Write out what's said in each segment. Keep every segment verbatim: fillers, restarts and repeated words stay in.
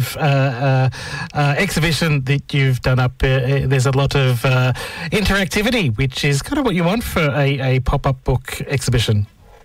of uh, uh, uh, exhibition that you've done up. Uh, there's a lot of uh, interactivity, which is kind of what you want for a, a pop-up book exhibition.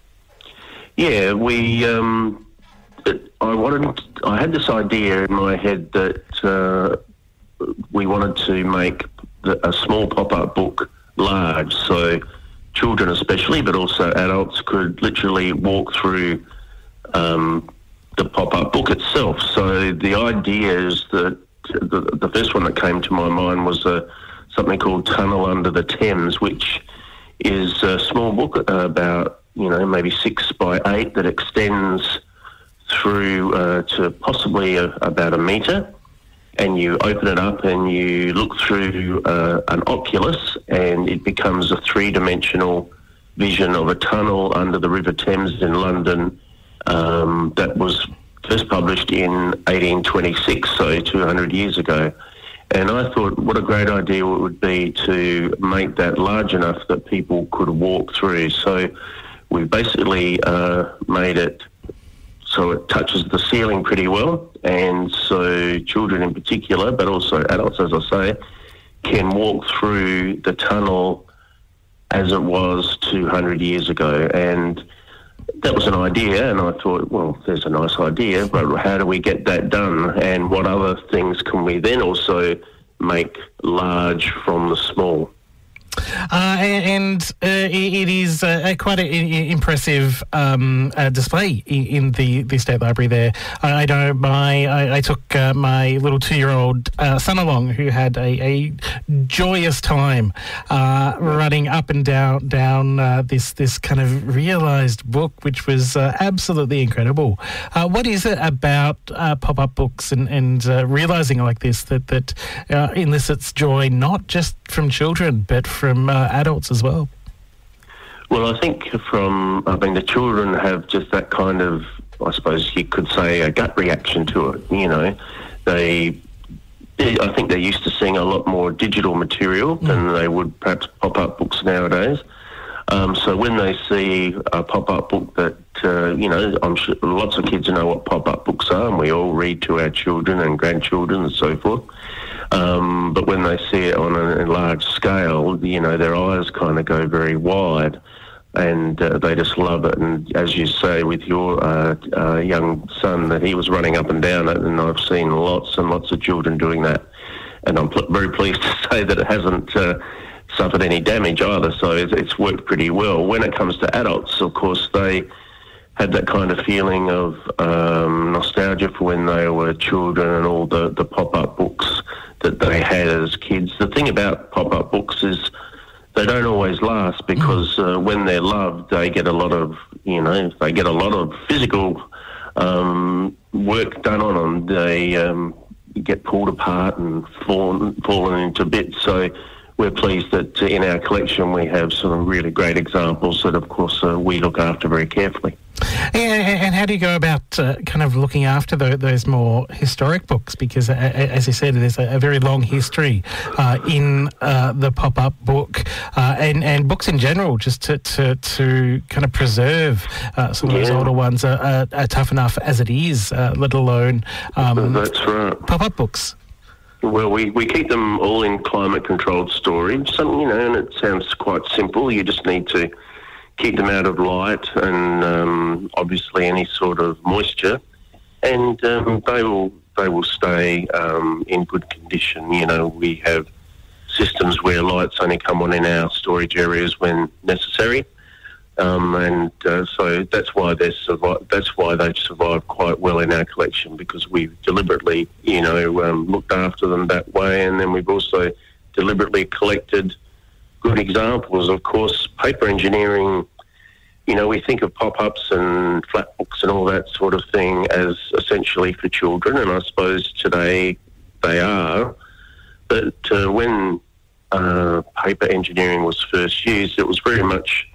Yeah, we. Um, I wanted. I had this idea in my head that uh, we wanted to make the, a small pop-up book large, so children especially, but also adults could literally walk through um, the pop-up book itself. So the idea is that the, the first one that came to my mind was a, something called Tunnel Under the Thames, which is a small book uh, about, you know, maybe six by eight that extends through uh, to possibly a, about a metre. And you open it up and you look through uh, an oculus, and it becomes a three-dimensional vision of a tunnel under the River Thames in London um, that was first published in eighteen twenty-six, so two hundred years ago. And I thought what a great idea it would be to make that large enough that people could walk through. So we basically uh, made it so it touches the ceiling pretty well, and so children in particular, but also adults, as I say, can walk through the tunnel as it was two hundred years ago. And that was an idea, and I thought, well, there's a nice idea, but how do we get that done? And what other things can we then also make large from the small? Uh, and uh, it is uh, quite an impressive um, uh, display in the, the State Library there. I know my I, I took uh, my little two-year-old uh, son along, who had a, a joyous time uh, running up and down down uh, this this kind of realised book, which was uh, absolutely incredible. Uh, what is it about uh, pop-up books and, and uh, realising like this that, that uh, elicits joy not just from children but from from uh, adults as well? Well, I think from, I mean, the children have just that kind of, I suppose you could say, a gut reaction to it. You know, they, they I think they're used to seeing a lot more digital material mm. than they would perhaps pop-up books nowadays. Um, so when they see a pop-up book that, uh, you know, I'm sure lots of kids know what pop-up books are, and we all read to our children and grandchildren and so forth. Um, but when they see it on a, a large scale, you know, their eyes kind of go very wide, and uh, they just love it. And as you say, with your uh, uh, young son, that he was running up and down it, and I've seen lots and lots of children doing that. And I'm pl- very pleased to say that it hasn't uh, suffered any damage either, so it's, it's worked pretty well. When it comes to adults, of course, they had that kind of feeling of um, nostalgia for when they were children and all the, the pop-up books that they had as kids. The thing about pop-up books is they don't always last, because uh, when they're loved, they get a lot of, you know, they get a lot of physical um, work done on them. They um, get pulled apart and fallen, fallen into bits. So we're pleased that in our collection we have some really great examples that, of course, uh, we look after very carefully. And, and how do you go about uh, kind of looking after the, those more historic books? Because, uh, as you said, there's a, a very long history uh, in uh, the pop-up book uh, and, and books in general, just to, to, to kind of preserve uh, some of yeah. those older ones are, are, are tough enough as it is, uh, let alone um, That's right. pop-up books. Well, we, we keep them all in climate-controlled storage. Some, you know, and it sounds quite simple. You just need to keep them out of light and um, obviously any sort of moisture, and um, they will they will stay um, in good condition. You know, we have systems where lights only come on in our storage areas when necessary, um, and uh, so that's why they survive. That's why they've survived quite well in our collection, because we've deliberately, you know, um, looked after them that way, and then we've also deliberately collected good examples. Of course, paper engineering, you know, we think of pop-ups and flat books and all that sort of thing as essentially for children, and I suppose today they are. But uh, when uh, paper engineering was first used, it was very much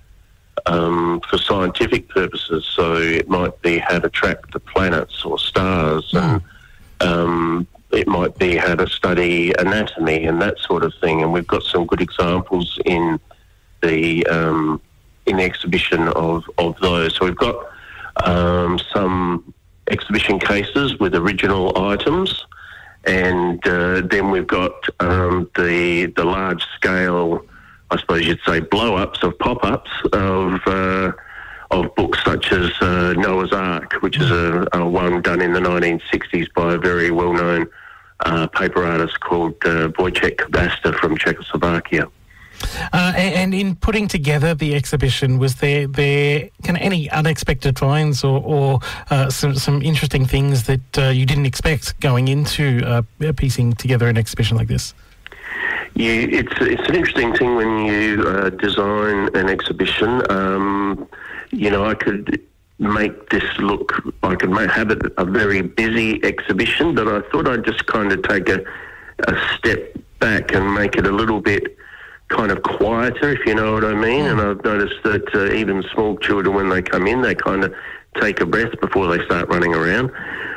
um, for scientific purposes. So it might be how to track the planets or stars, and um, it might be how to study anatomy and that sort of thing. And we've got some good examples in the um, in the exhibition of, of those. So we've got um, some exhibition cases with original items, and uh, then we've got um, the the large scale, I suppose you'd say, blow-ups of pop-ups of uh, of books such as uh, Noah's Ark, which is a, a one done in the nineteen sixties by a very well-known uh, paper artist called uh, Wojciech Kubasta from Czechoslovakia. Uh, and, and in putting together the exhibition, was there there kind of any unexpected finds or, or uh, some some interesting things that uh, you didn't expect going into uh, piecing together an exhibition like this? You, it's it's an interesting thing when you uh, design an exhibition. Um, you know, I could make this look, I could make, have it a very busy exhibition, but I thought I'd just kind of take a, a step back and make it a little bit kind of quieter, if you know what I mean. And I've noticed that uh, even small children, when they come in, they kind of take a breath before they start running around.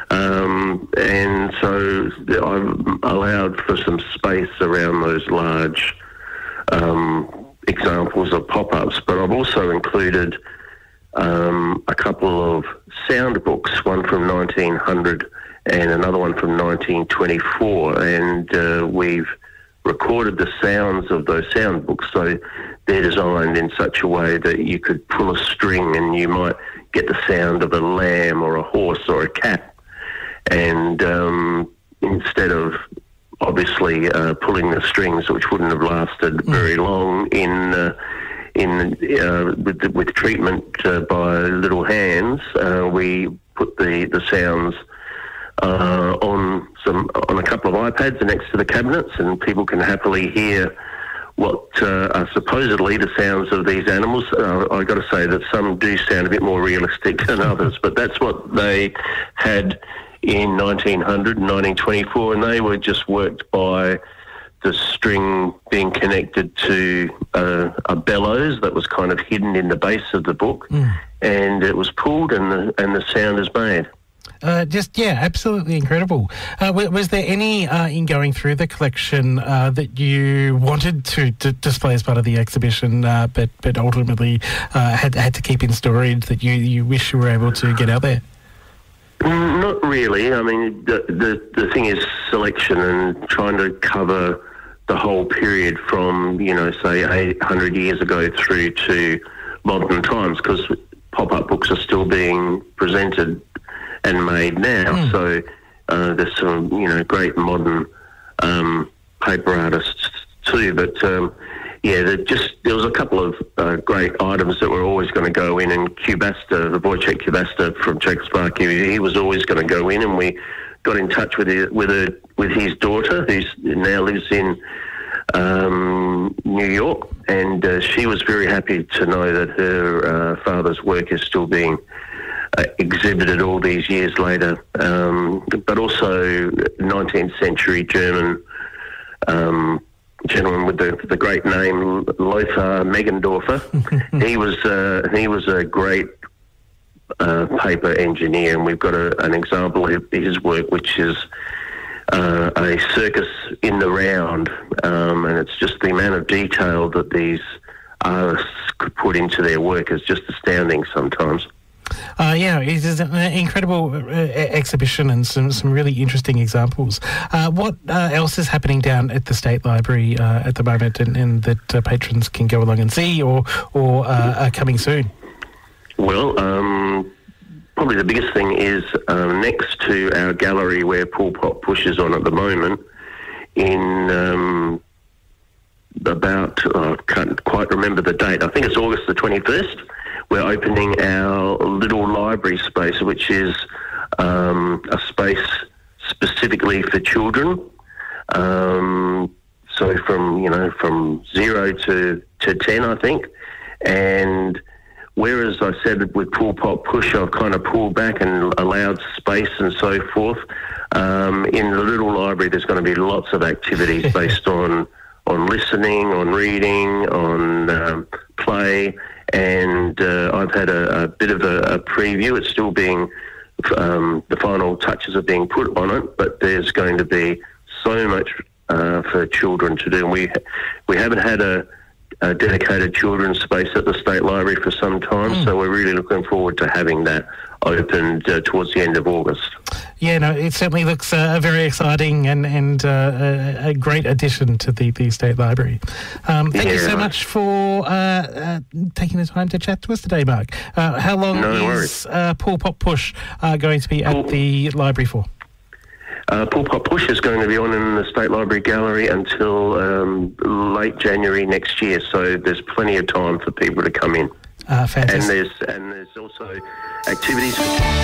Um, and so I've allowed for some space around those large um, examples of pop-ups, but I've also included um, a couple of sound books, one from nineteen hundred and another one from nineteen twenty-four, and uh, we've recorded the sounds of those sound books, so they're designed in such a way that you could pull a string and you might get the sound of a lamb or a horse or a cat. And um, instead of obviously uh, pulling the strings, which wouldn't have lasted very long in uh, in uh, with, the, with treatment uh, by little hands, uh, we put the the sounds Uh, on some on a couple of iPads next to the cabinets, and people can happily hear what uh, are supposedly the sounds of these animals. Uh, I've got to say that some do sound a bit more realistic than others, but that's what they had in nineteen hundred and nineteen twenty-four, and they were just worked by the string being connected to uh, a bellows that was kind of hidden in the base of the book, mm. and it was pulled, and the and the sound is made. Uh, just, yeah, absolutely incredible. Uh, was, was there any, uh, in going through the collection, uh, that you wanted to, to display as part of the exhibition, uh, but but ultimately uh, had had to keep in storage that you, you wish you were able to get out there? Mm, not really. I mean, the, the, the thing is selection and trying to cover the whole period from, you know, say eight hundred years ago through to modern times, because pop-up books are still being presented and made now. Mm. So uh, there's some, you know, great modern um, paper artists too. But um, yeah, there just there was a couple of uh, great items that were always going to go in. And Kubasta, the Wojciech Kubasta from Czechoslovakia, he was always going to go in. And we got in touch with his, with a, with his daughter, who now lives in um, New York, and uh, she was very happy to know that her uh, father's work is still being Uh, exhibited all these years later, um, but also nineteenth century German um, gentleman with the, the great name Lothar Meggendorfer. he was uh, he was a great uh, paper engineer, and we've got a, an example of his work, which is uh, a circus in the round, um, and it's just the amount of detail that these artists could put into their work is just astounding sometimes. Uh, yeah, it is an incredible uh, exhibition and some, some really interesting examples. Uh, what uh, else is happening down at the State Library uh, at the moment, and, and that uh, patrons can go along and see, or or uh, are coming soon? Well, um, probably the biggest thing is um, next to our gallery where Pool Pop Push is on at the moment, in um, about, oh, I can't quite remember the date, I think it's August the twenty-first, we're opening our little library space, which is um, a space specifically for children. Um, so from, you know, from zero to, to ten, I think. And whereas I said with Pool Pop Push, I've kind of pulled back and allowed space and so forth, um, in the little library there's going to be lots of activities based on, on listening, on reading, on um, play. And uh, I've had a, a bit of a, a preview. It's still being, um, the final touches are being put on it, but there's going to be so much uh, for children to do. And we we haven't had a, a dedicated children's space at the State Library for some time, mm. so we're really looking forward to having that opened uh, towards the end of August. Yeah, no, it certainly looks uh, very exciting and, and uh, a, a great addition to the, the State Library. Um, thank Yeah. you so much for uh, uh, taking the time to chat to us today, Mark. Uh, how long No is worries. uh, Paul Pop Push uh, going to be at Paul- the library for? Uh, Paul Pop Push is going to be on in the State Library Gallery until um, late January next year, so there's plenty of time for people to come in. Uh, fantastic. And there's and there's also activities.